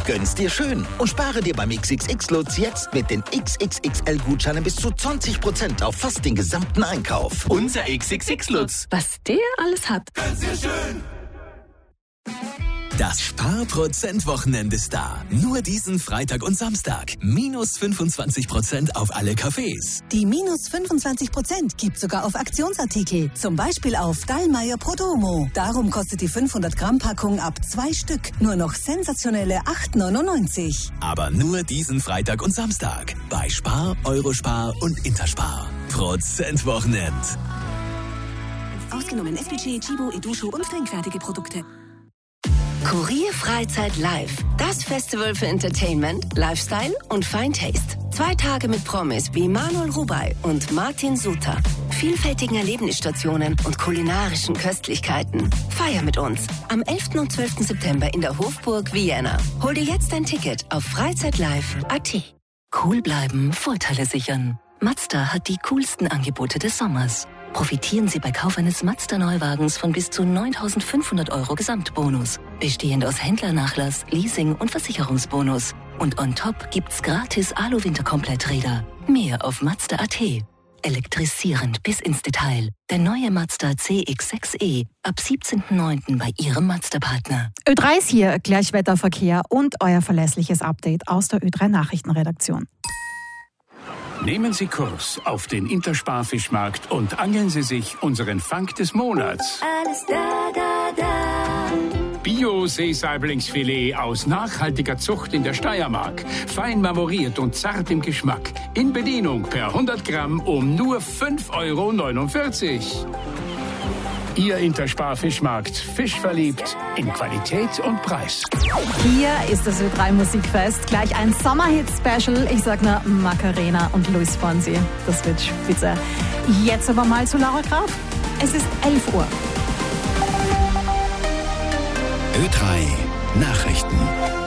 Gönn's dir schön und spare dir beim XXX-Lutz jetzt mit den XXXL-Gutscheinen bis zu 20% auf fast den gesamten Einkauf. Unser XXX-Lutz. Was der alles hat. Gönn's dir schön. Das Sparprozent-Wochenende ist da. Nur diesen Freitag und Samstag. Minus 25% auf alle Cafés. Die minus 25% gibt sogar auf Aktionsartikel. Zum Beispiel auf Dallmayr Prodomo. Darum kostet die 500-Gramm-Packung ab 2 Stück nur noch sensationelle 8,99. Aber nur diesen Freitag und Samstag. Bei Spar, Eurospar und Interspar. Prozentwochenend. Ausgenommen SPG, Chibo, Edusho und trinkfertige Produkte. Kurier Freizeit Live. Das Festival für Entertainment, Lifestyle und Fine Taste. 2 Tage mit Promis wie Manuel Rubey und Martin Suter. Vielfältigen Erlebnisstationen und kulinarischen Köstlichkeiten. Feier mit uns am 11. und 12. September in der Hofburg Vienna. Hol dir jetzt ein Ticket auf freizeitlive.at. Cool bleiben, Vorteile sichern. Mazda hat die coolsten Angebote des Sommers. Profitieren Sie bei Kauf eines Mazda-Neuwagens von bis zu 9.500 € Gesamtbonus. Bestehend aus Händlernachlass, Leasing und Versicherungsbonus. Und on top gibt's gratis Alu-Winterkompletträder. Mehr auf Mazda.at. Elektrisierend bis ins Detail. Der neue Mazda CX-6e ab 17.09. bei Ihrem Mazda-Partner. Ö3 ist hier, Gleichwetterverkehr und euer verlässliches Update aus der Ö3 Nachrichtenredaktion. Nehmen Sie Kurs auf den Interspar-Fischmarkt und angeln Sie sich unseren Fang des Monats. Alles da. Bio-Seesaiblingsfilet aus nachhaltiger Zucht in der Steiermark. Fein marmoriert und zart im Geschmack. In Bedienung per 100 Gramm um nur 5,49 €. Ihr Interspar-Fischmarkt. Fisch verliebt in Qualität und Preis. Hier ist das Ö3 Musikfest. Gleich ein Sommerhit-Special. Ich sag nur Macarena und Luis Fonsi. Das wird spitze. Jetzt aber mal zu Laura Graf. Es ist 11 Uhr. Ö3 Nachrichten.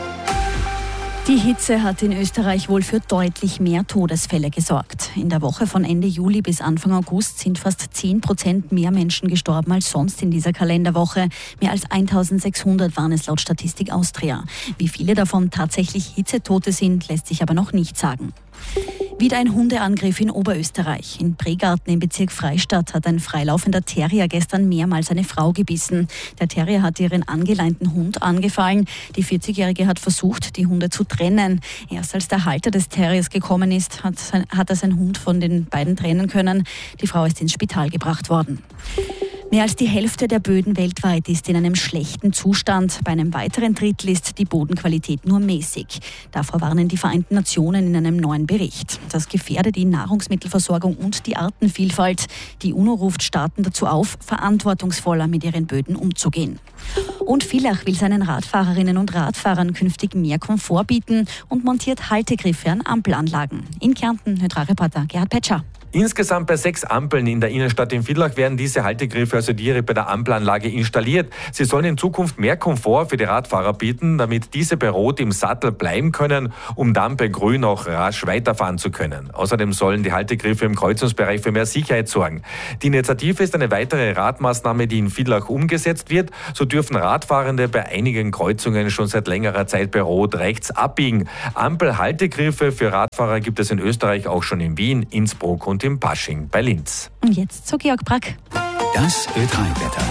Die Hitze hat in Österreich wohl für deutlich mehr Todesfälle gesorgt. In der Woche von Ende Juli bis Anfang August sind fast 10% mehr Menschen gestorben als sonst in dieser Kalenderwoche. Mehr als 1.600 waren es laut Statistik Austria. Wie viele davon tatsächlich Hitzetote sind, lässt sich aber noch nicht sagen. Wieder ein Hundeangriff in Oberösterreich. In Pregarten im Bezirk Freistadt hat ein freilaufender Terrier gestern mehrmals eine Frau gebissen. Der Terrier hat ihren angeleinten Hund angefallen. Die 40-Jährige hat versucht, die Hunde zu trennen. Erst als der Halter des Terriers gekommen ist, hat er seinen Hund von den beiden trennen können. Die Frau ist ins Spital gebracht worden. Mehr als die Hälfte der Böden weltweit ist in einem schlechten Zustand. Bei einem weiteren Drittel ist die Bodenqualität nur mäßig. Davor warnen die Vereinten Nationen in einem neuen Bericht. Das gefährde die Nahrungsmittelversorgung und die Artenvielfalt. Die UNO ruft Staaten dazu auf, verantwortungsvoller mit ihren Böden umzugehen. Und Villach will seinen Radfahrerinnen und Radfahrern künftig mehr Komfort bieten und montiert Haltegriffe an Ampelanlagen. In Kärnten, Ö3-Reporter Gerhard Petscher. Insgesamt bei 6 Ampeln in der Innenstadt in Villach werden diese Haltegriffe, also direkt bei der Ampelanlage, installiert. Sie sollen in Zukunft mehr Komfort für die Radfahrer bieten, damit diese bei Rot im Sattel bleiben können, um dann bei Grün auch rasch weiterfahren zu können. Außerdem sollen die Haltegriffe im Kreuzungsbereich für mehr Sicherheit sorgen. Die Initiative ist eine weitere Radmaßnahme, die in Villach umgesetzt wird. So dürfen Radfahrende bei einigen Kreuzungen schon seit längerer Zeit bei Rot rechts abbiegen. Ampelhaltegriffe für Radfahrer gibt es in Österreich auch schon in Wien, Innsbruck und im Pasching bei Linz. Und jetzt zu Georg Brack. Das Ö3-Wetter.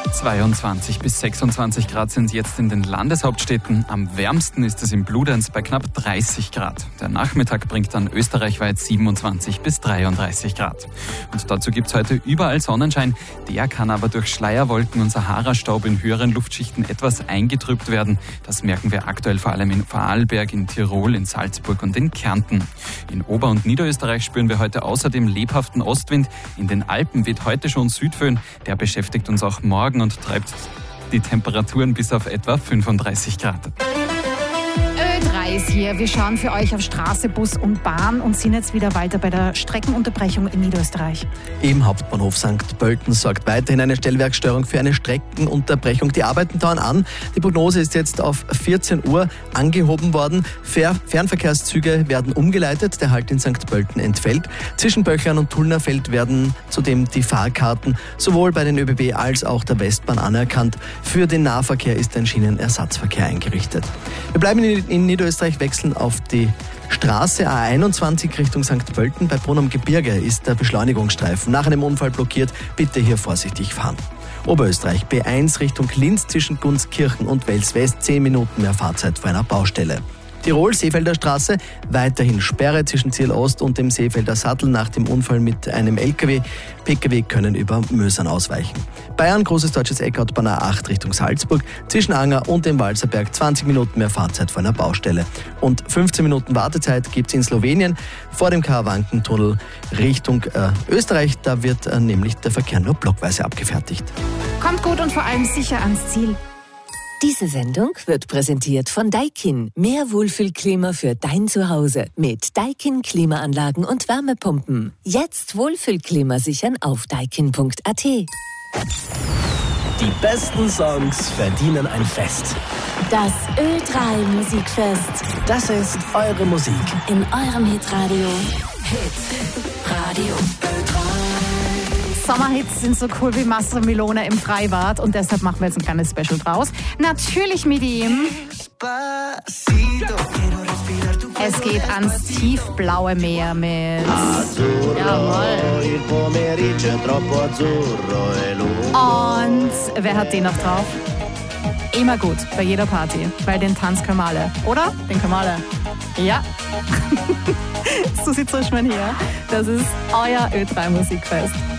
22 bis 26 Grad sind jetzt in den Landeshauptstädten. Am wärmsten ist es in Bludenz bei knapp 30 Grad. Der Nachmittag bringt dann österreichweit 27 bis 33 Grad. Und dazu gibt es heute überall Sonnenschein. Der kann aber durch Schleierwolken und Sahara-Staub in höheren Luftschichten etwas eingetrübt werden. Das merken wir aktuell vor allem in Vorarlberg, in Tirol, in Salzburg und in Kärnten. In Ober- und Niederösterreich spüren wir heute außerdem lebhaften Ostwind. In den Alpen weht heute schon Südföhn. Der beschäftigt uns auch morgen und treibt die Temperaturen bis auf etwa 35 Grad. Ö3 ist hier. Wir schauen für euch auf Straße, Bus und Bahn und sind jetzt wieder weiter bei der Streckenunterbrechung in Niederösterreich. Im Hauptbahnhof St. Pölten sorgt weiterhin eine Stellwerksstörung für eine Streckenunterbrechung. Die Arbeiten dauern an. Die Prognose ist jetzt auf 14 Uhr angehoben worden. Fernverkehrszüge werden umgeleitet. Der Halt in St. Pölten entfällt. Zwischen Böchlern und Tullnerfeld werden zudem die Fahrkarten sowohl bei den ÖBB als auch der Westbahn anerkannt. Für den Nahverkehr ist ein Schienenersatzverkehr eingerichtet. Wir bleiben in Niederösterreich, wechseln auf die Straße A21 Richtung St. Pölten. Bei Brunn am Gebirge ist der Beschleunigungsstreifen nach einem Unfall blockiert. Bitte hier vorsichtig fahren. Oberösterreich B1 Richtung Linz zwischen Gunskirchen und Wels West. 10 Minuten mehr Fahrzeit vor einer Baustelle. Tirol, Seefelder Straße, weiterhin Sperre zwischen Ziel Ost und dem Seefelder Sattel nach dem Unfall mit einem LKW. PKW können über Mösern ausweichen. Bayern, Großes Deutsches Eck, Autobahn A8 Richtung Salzburg, zwischen Anger und dem Walserberg 20 Minuten mehr Fahrzeit vor einer Baustelle. Und 15 Minuten Wartezeit gibt es in Slowenien vor dem Karawankentunnel Richtung Österreich. Da wird nämlich der Verkehr nur blockweise abgefertigt. Kommt gut und vor allem sicher ans Ziel. Diese Sendung wird präsentiert von Daikin. Mehr Wohlfühlklima für dein Zuhause mit Daikin Klimaanlagen und Wärmepumpen. Jetzt Wohlfühlklima sichern auf daikin.at. Die besten Songs verdienen ein Fest. Das Ö3 Musikfest. Das ist eure Musik. In eurem Hitradio. Radio Sommerhits sind so cool wie Massa Milone im Freibad und deshalb machen wir jetzt ein kleines Special draus. Natürlich mit ihm. Es geht ans tiefblaue Meer mit Jawohl. Und wer hat den noch drauf? Immer gut, bei jeder Party, weil den Tanz können wir alle, oder? Den können wir alle. Ja. Susi Zuschmann hier. Das ist euer Ö3 Musikfest.